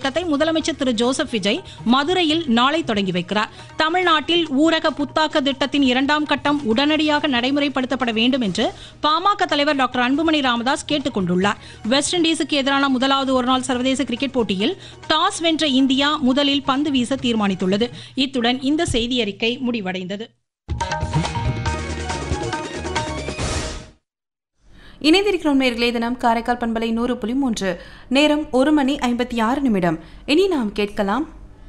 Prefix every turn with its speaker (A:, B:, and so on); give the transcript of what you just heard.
A: திட்டத்தை முதலமைச்சர் திரு ஜோசப் விஜய் மதுரையில் நாளை தொடங்கி வைக்கிறார். தமிழ்நாட்டில் ஊரக புத்தாக்க திட்டத்தின் 2ஆம் கட்டம் உடனடியாக நடைமுறைப்படுத்தப்பட வேண்டும் என்று பாமக தலைவர் டாக்டர் அன்புமணி ராமதாஸ் கேட்டுக் கொண்டுள்ளார். வெஸ்ட் இண்டீஸுக்கு எதிரான முதலாவது ஒருநாள் சர்வதேச கிரிக்கெட் போட்டியில் டாஸ் வென்ற இந்தியா முதலில் பந்து வீச தீர்மானித்துள்ளது. இத்துடன் இந்த செய்தியறிக்கை முடிவடைந்தது.
B: இணைந்திருக்கிறோம் நேயர்களே. தினம் காரைக்கால் பண்பலை 100.3 நேரம் 1 மணி 56 நிமிடம். இனி நாம் கேட்கலாம்